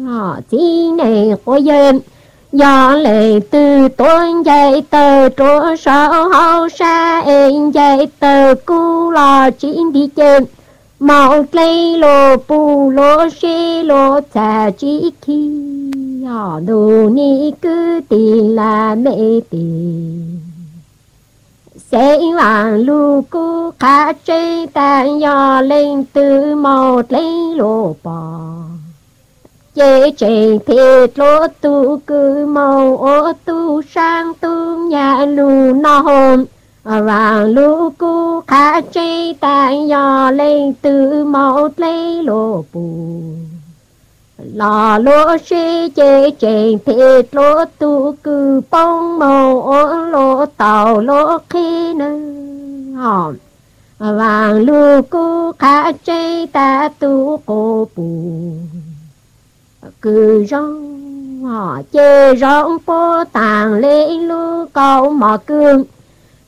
chỉ này có dân do lệ từ tôn dạy tờ chỗ sở hậu xa em dạy tờ cu lò chín đi chân màu lấy lô bù lô xê lô trả chỉ khi đồ ni cứ tiền là mẹ tiền sẽ vàng lu cu khá chế tàn do lên từ màu lấy lô bò chế chế thiệt lô tu cứ màu ô tu sang tu nhà lu nó hồn vàng lu cu khá chế tàn do lên từ màu lấy lô bù lò lô xê chế chế thiệt lô tu cứ bông màu ô lô tàu lô khi nơ hòm vàng lu cu khá chế ta tu cô bù cứ rong họ chê rong phố tàng lễ lu cầu mò cương